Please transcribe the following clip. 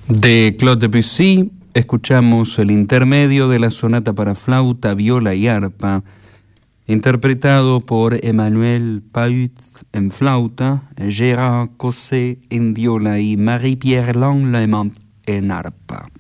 De Claude Debussy escuchamos el intermedio de la sonata para flauta, viola y arpa, interpretado por Emmanuel Pahut en flauta, Gérard Cosset en viola y Marie-Pierre Langlemant en arpa.